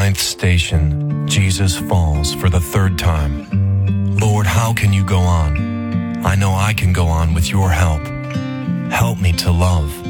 Ninth station, Jesus falls for the third time. Lord, how can you go on? I know I can go on with your help. Help me to love.